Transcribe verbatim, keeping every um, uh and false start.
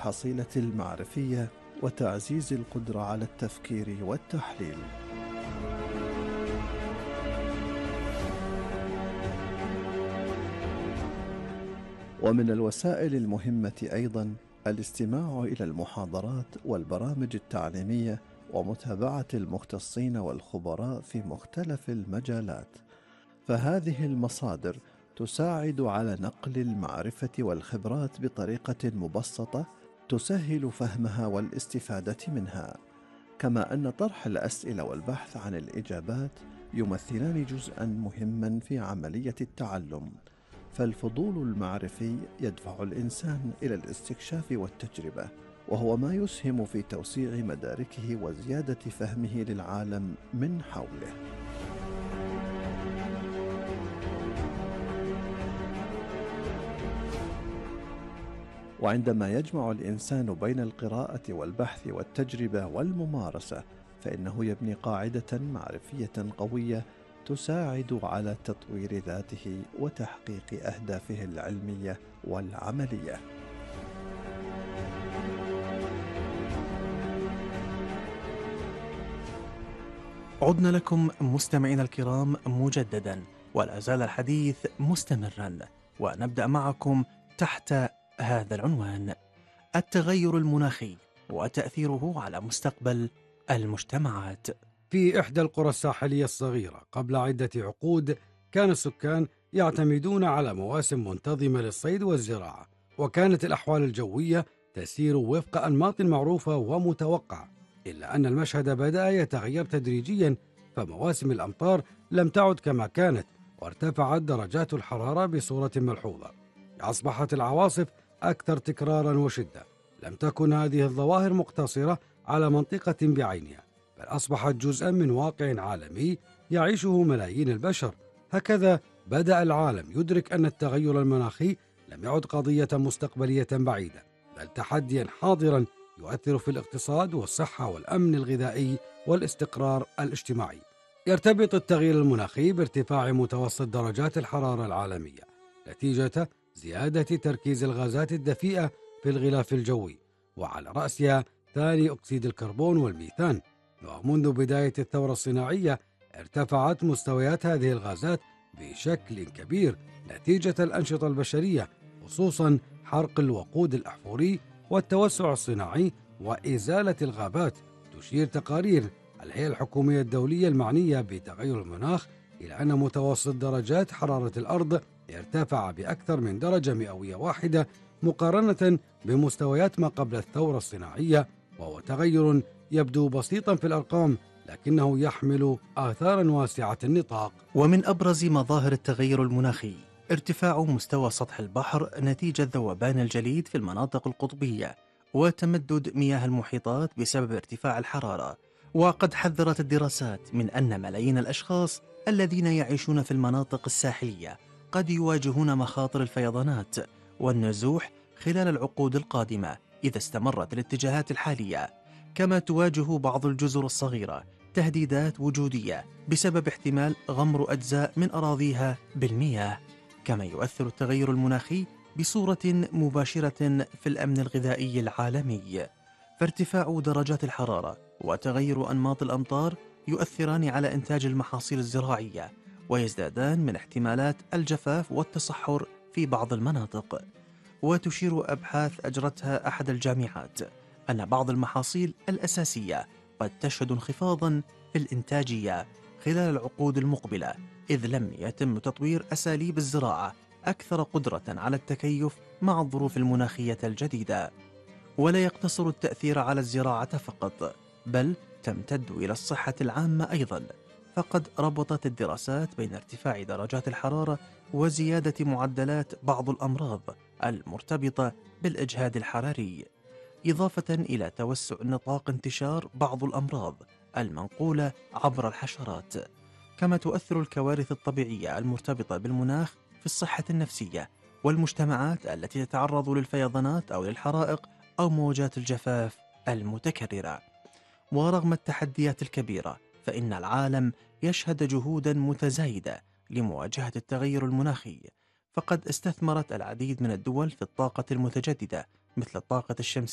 الحصيلة المعرفية وتعزيز القدرة على التفكير والتحليل. ومن الوسائل المهمة أيضاً الاستماع إلى المحاضرات والبرامج التعليمية ومتابعة المختصين والخبراء في مختلف المجالات، فهذه المصادر تساعد على نقل المعرفة والخبرات بطريقة مبسطة تسهل فهمها والاستفادة منها، كما أن طرح الأسئلة والبحث عن الإجابات يمثلان جزءاً مهماً في عملية التعلم، فالفضول المعرفي يدفع الإنسان إلى الاستكشاف والتجربة، وهو ما يسهم في توسيع مداركه وزيادة فهمه للعالم من حوله. وعندما يجمع الإنسان بين القراءة والبحث والتجربة والممارسة، فإنه يبني قاعدة معرفية قوية تساعد على تطوير ذاته وتحقيق أهدافه العلمية والعملية. عدنا لكم مستمعينا الكرام مجددا، ولا زال الحديث مستمرا، ونبدأ معكم تحت هذا العنوان: التغير المناخي وتأثيره على مستقبل المجتمعات. في إحدى القرى الساحلية الصغيرة قبل عدة عقود كان السكان يعتمدون على مواسم منتظمة للصيد والزراعة، وكانت الأحوال الجوية تسير وفق أنماط معروفة ومتوقعة، إلا أن المشهد بدأ يتغير تدريجيا، فمواسم الأمطار لم تعد كما كانت، وارتفعت درجات الحرارة بصورة ملحوظة. أصبحت العواصف أكثر تكرارا وشدة. لم تكن هذه الظواهر مقتصرة على منطقة بعينها، بل أصبحت جزءا من واقع عالمي يعيشه ملايين البشر. هكذا بدأ العالم يدرك أن التغير المناخي لم يعد قضية مستقبلية بعيدة، بل تحديا حاضرا يؤثر في الاقتصاد والصحة والأمن الغذائي والاستقرار الاجتماعي. يرتبط التغيير المناخي بارتفاع متوسط درجات الحرارة العالمية نتيجة زيادة تركيز الغازات الدفيئة في الغلاف الجوي، وعلى رأسها ثاني أكسيد الكربون والميثان. ومنذ بداية الثورة الصناعية ارتفعت مستويات هذه الغازات بشكل كبير نتيجة الأنشطة البشرية، خصوصا حرق الوقود الأحفوري والتوسع الصناعي وإزالة الغابات. تشير تقارير الهيئة الحكومية الدولية المعنية بتغير المناخ إلى أن متوسط درجات حرارة الأرض ارتفع بأكثر من درجة مئوية واحدة مقارنة بمستويات ما قبل الثورة الصناعية، وهو تغير يبدو بسيطا في الأرقام لكنه يحمل آثارا واسعة النطاق. ومن أبرز مظاهر التغير المناخي ارتفاع مستوى سطح البحر نتيجة ذوبان الجليد في المناطق القطبية، وتمدد مياه المحيطات بسبب ارتفاع الحرارة. وقد حذرت الدراسات من أن ملايين الأشخاص الذين يعيشون في المناطق الساحلية قد يواجهون مخاطر الفيضانات والنزوح خلال العقود القادمة إذا استمرت الاتجاهات الحالية، كما تواجه بعض الجزر الصغيرة تهديدات وجودية بسبب احتمال غمر أجزاء من أراضيها بالمياه. كما يؤثر التغير المناخي بصورة مباشرة في الأمن الغذائي العالمي، فارتفاع درجات الحرارة وتغير أنماط الأمطار يؤثران على إنتاج المحاصيل الزراعية، ويزدادان من احتمالات الجفاف والتصحر في بعض المناطق. وتشير أبحاث أجرتها أحد الجامعات أن بعض المحاصيل الأساسية قد تشهد انخفاضا في الإنتاجية خلال العقود المقبلة، إذ لم يتم تطوير أساليب الزراعة أكثر قدرة على التكيف مع الظروف المناخية الجديدة. ولا يقتصر التأثير على الزراعة فقط، بل تمتد إلى الصحة العامة أيضا، فقد ربطت الدراسات بين ارتفاع درجات الحرارة وزيادة معدلات بعض الأمراض المرتبطة بالإجهاد الحراري، إضافة إلى توسع نطاق انتشار بعض الأمراض المنقولة عبر الحشرات. كما تؤثر الكوارث الطبيعية المرتبطة بالمناخ في الصحة النفسية والمجتمعات التي تتعرض للفيضانات أو للحرائق أو موجات الجفاف المتكررة. ورغم التحديات الكبيرة، فإن العالم يشهد جهودا متزايدة لمواجهة التغير المناخي، فقد استثمرت العديد من الدول في الطاقة المتجددة مثل الطاقة الشمسية